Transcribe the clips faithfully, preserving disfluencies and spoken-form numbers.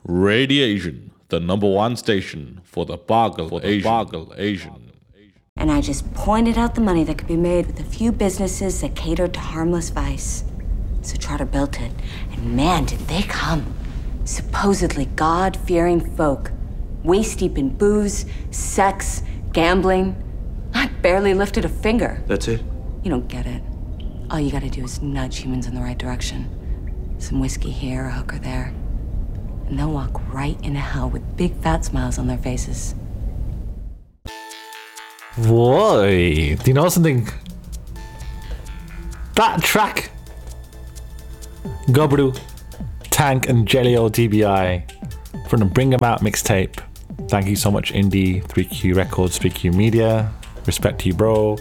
Radiation, the number one station for the Boggle for the Asian. Boggle Asian. And I just pointed out the money that could be made with a few businesses that catered to harmless vice. So Trotter built it, and man, did they come. Supposedly God-fearing folk, waist-deep in booze, sex, gambling. I barely lifted a finger. That's it? You don't get it. All you gotta do is nudge humans in the right direction. Some whiskey here, a hooker there. And they'll walk right into hell with big fat smiles on their faces. Boy, do you know something? That track, Gobru, Tank and Jelly-O D B I from the Bring 'Em Out mixtape. Thank you so much, Indie, three Q Records, three Q Media. Respect to you, bro.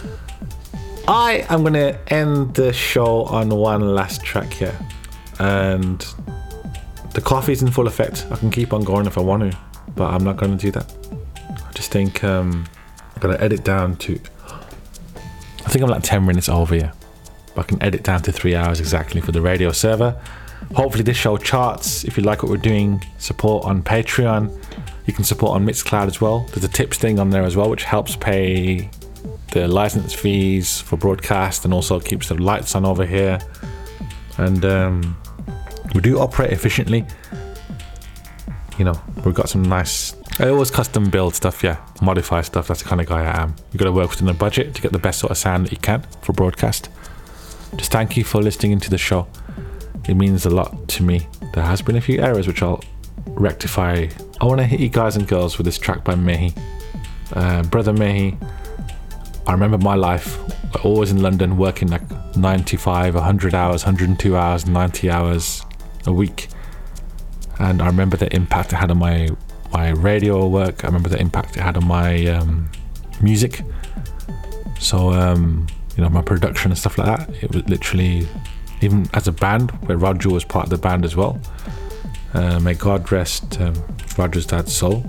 I am going to end the show on one last track here. And the coffee's in full effect. I can keep on going if I want to, but I'm not going to do that. I just think um, I'm going to edit down to... I think I'm like ten minutes over here. But I can edit down to three hours exactly for the radio server. Hopefully this show charts. If you like what we're doing, support on Patreon. You can support on Mixcloud as well. There's a tips thing on there as well, which helps pay the license fees for broadcast and also keeps the lights on over here. And um, we do operate efficiently. You know, we've got some nice... I always custom build stuff, yeah. Modify stuff. That's the kind of guy I am. You've got to work within a budget to get the best sort of sound that you can for broadcast. Just thank you for listening into the show. It means a lot to me. There has been a few errors which I'll rectify. I want to hit you guys and girls with this track by Mehi. Uh, Brother Mehi. I remember my life, always in London, working like ninety-five, one hundred hours, one hundred two hours, ninety hours a week. And I remember the impact it had on my, my radio work. I remember the impact it had on my um, music. So, um, you know, my production and stuff like that. It was literally, even as a band, where Roger was part of the band as well. Uh, may God rest um, Roger's dad's soul.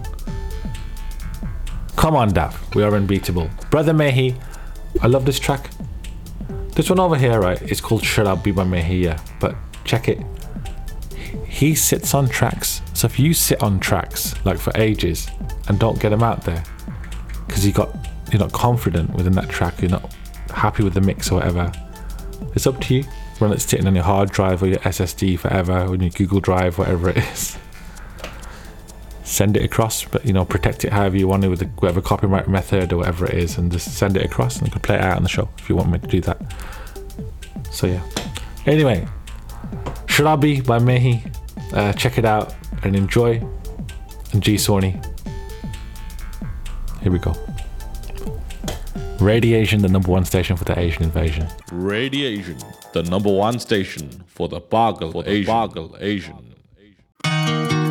Come on, Dav, we are unbeatable. Brother Mehi, I love this track. This one over here, right, it's called Should I Be by Mehi, yeah, but check it. He sits on tracks, so if you sit on tracks like for ages and don't get them out there because you got you're not confident within that track, you're not happy with the mix or whatever, it's up to you. Run it sitting on your hard drive or your S S D forever, or your Google Drive, whatever it is. Send it across, but you know, protect it however you want to with the, whatever copyright method or whatever it is, and just send it across and you can play it out on the show if you want me to do that. So yeah. Anyway, Should I Be by Mehi. Uh, check it out and enjoy. And G Sony. Here we go. Radiation, the number one station for the Asian invasion. Radiation, the number one station for the Boggle Asian. Boggle Asian.